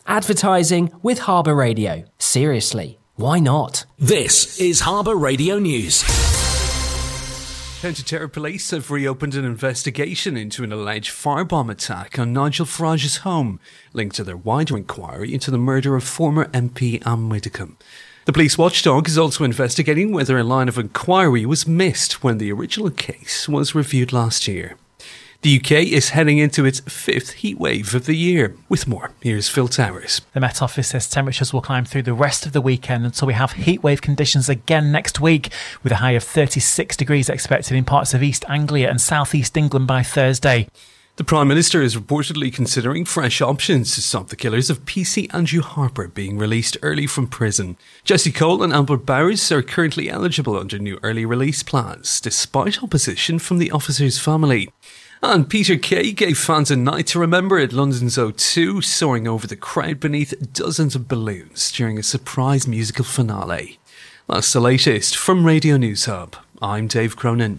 Advertising with Harbour Radio. Seriously, why not? This is Harbour Radio News. Counter-terror police have reopened an investigation into an alleged firebomb attack on Nigel Farage's home, linked to their wider inquiry into the murder of former MP Anne Widdecombe. The police watchdog is also investigating whether a line of inquiry was missed when the original case was reviewed last year. The UK is heading into its fifth heatwave of the year. With more, here's Phil Towers. The Met Office says temperatures will climb through the rest of the weekend until we have heatwave conditions again next week, with a high of 36 degrees expected in parts of East Anglia and South East England by Thursday. The Prime Minister is reportedly considering fresh options to stop the killers of PC Andrew Harper being released early from prison. Jesse Cole and Albert Bowers are currently eligible under new early release plans, despite opposition from the officers' family. And Peter Kay gave fans a night to remember at London's O2, soaring over the crowd beneath dozens of balloons during a surprise musical finale. That's the latest from Radio News Hub. I'm Dave Cronin.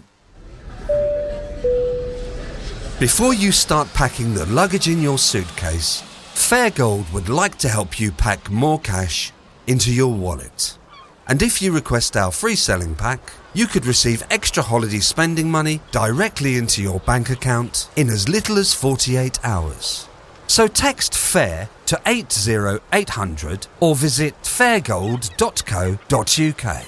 Before you start packing the luggage in your suitcase, Fairgold would like to help you pack more cash into your wallet. And if you request our free selling pack, you could receive extra holiday spending money directly into your bank account in as little as 48 hours. So text FAIR to 80800 or visit fairgold.co.uk.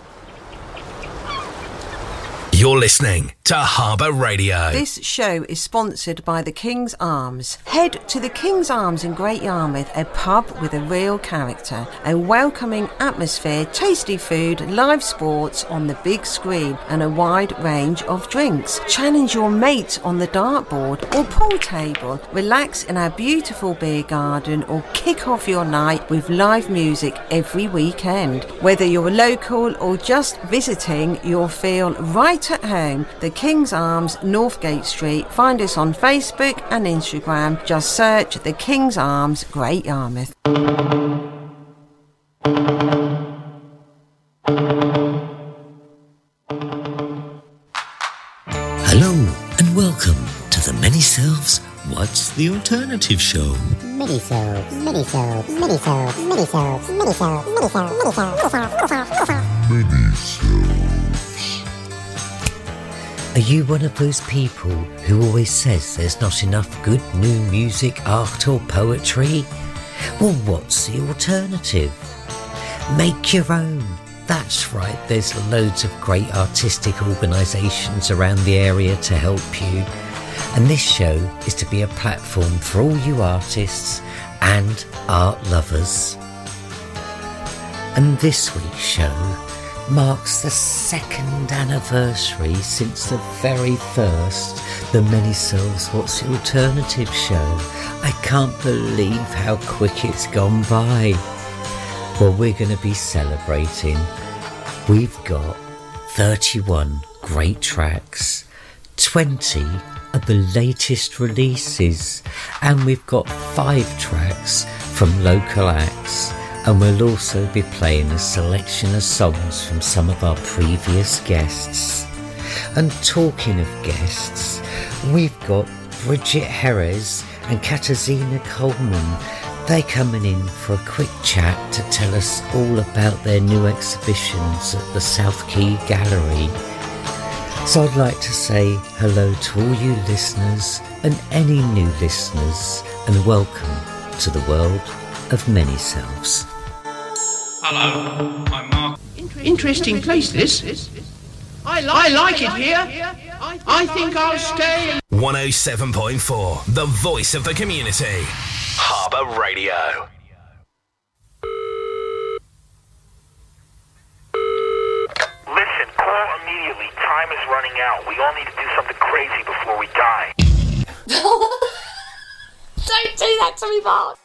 You're listening to Harbour Radio. This show is sponsored by the King's Arms. Head to the King's Arms in Great Yarmouth, a pub with a real character, a welcoming atmosphere, tasty food, live sports on the big screen and a wide range of drinks. Challenge your mate on the dartboard or pool table, relax in our beautiful beer garden or kick off your night with live music every weekend. Whether you're local or just visiting, you'll feel right at home. The King's Arms, Northgate Street. Find us on Facebook and Instagram. Just search the King's Arms, Great Yarmouth. Hello and welcome to the Many Selves What's the Alternative Show. Many Selves, Many Selves, Many Selves, Many Selves, Many Selves, Many Selves, Many Selves, Many Selves. Are you one of those people who always says there's not enough good new music, art or poetry? Well, what's the alternative? Make your own. That's right, there's loads of great artistic organisations around the area to help you. And this show is to be a platform for all you artists and art lovers. And this week's show marks the second anniversary since the very first The Many Selves What's the Alternative show. I can't believe how quick it's gone by. Well, we're going to be celebrating. We've got 31 great tracks, 20 of the latest releases, and we've got 5 tracks from local acts. And we'll also be playing a selection of songs from some of our previous guests. And talking of guests, we've got Bridget Herres and Katarzyna Coleman. They're coming in for a quick chat to tell us all about their new exhibitions at the South Quay Gallery. So I'd like to say hello to all you listeners and any new listeners, and welcome to the world of Many Selves. Hello, I'm Mark. Interesting place, this. I like it here. I think I'll stay. 107.4, the voice of the community. Harbour Radio. Listen, call immediately. Time is running out. We all need to do something crazy before we die. Don't do that to me, Mark.